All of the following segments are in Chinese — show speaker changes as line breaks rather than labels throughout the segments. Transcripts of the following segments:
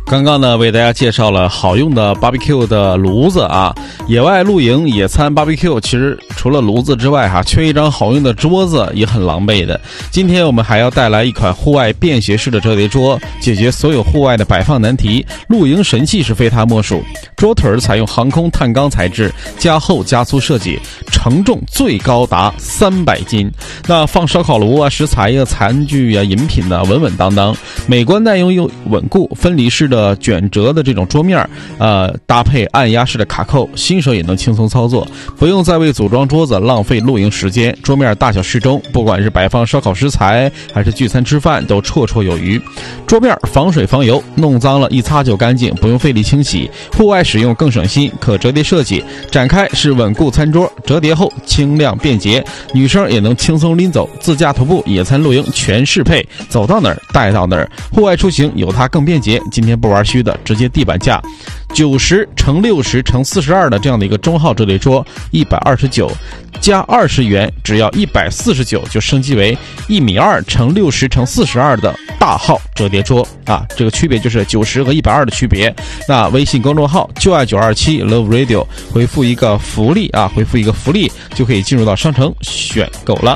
刚刚呢，为大家介绍了好用的 barbecue 的炉子啊，野外露营、野餐 barbecue， 其实除了炉子之外缺一张好用的桌子也很狼狈的。今天我们还要带来一款户外便携式的折叠桌，解决所有户外的摆放难题。露营神器是非它莫属。桌腿采用航空碳钢材质，加厚加粗设计，承重最高达300斤。那放烧烤炉食材餐具饮品稳稳当当。美观耐用又稳固，分离式的卷折的这种桌面搭配按压式的卡扣，新手也能轻松操作，不用再为组装桌子浪费露营时间。桌面大小适中，不管是摆放烧烤食材还是聚餐吃饭都绰绰有余。桌面防水防油，弄脏了一擦就干净，不用费力清洗。户外使用更省心，可折叠设计，展开是稳固餐桌，折叠后轻量便捷，女生也能轻松拎走。自驾徒步、野餐露营全适配，走到哪儿带到哪儿。户外出行有它更便捷。今天不玩虚的，直接地板价90×60×42的这样的一个中号折叠桌129，加20元，只要149就升级为1.2×60×42的大号折叠桌啊！这个区别就是90和120的区别。那微信公众号就爱927 Love Radio， 回复一个福利就可以进入到商城选购了。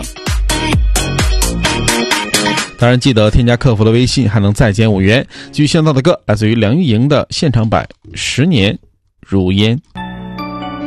当然记得添加客服的微信，还能再减5元。继续现到的歌来自于梁玉莹的现场版《10年如烟》。